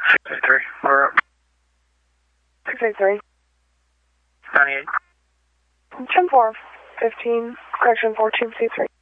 683, we're up. 683. 98. 10-4, 15, correction 14C3.